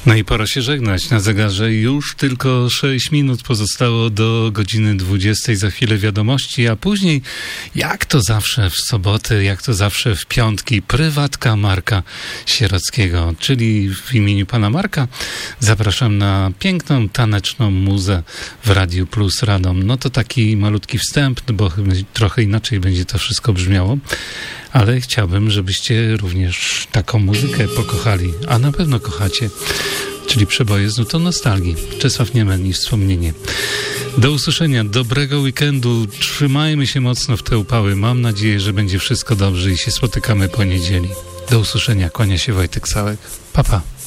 No i pora się żegnać. Na zegarze już tylko 6 minut pozostało do godziny 20. Za chwilę wiadomości, a później, jak to zawsze w soboty, jak to zawsze w piątki, prywatka Marka Sierockiego. Czyli w imieniu pana Marka zapraszam na piękną, taneczną muzę w Radiu Plus Radom. No to taki malutki wstęp, bo trochę inaczej będzie to wszystko brzmiało. Ale chciałbym, żebyście również taką muzykę pokochali, a na pewno kochacie, czyli przeboje z nutą nostalgii. Czesław Niemen i Wspomnienie. Do usłyszenia, dobrego weekendu, trzymajmy się mocno w te upały. Mam nadzieję, że będzie wszystko dobrze i się spotykamy po niedzieli. Do usłyszenia, kłania się Wojtek Sałek. Pa, pa.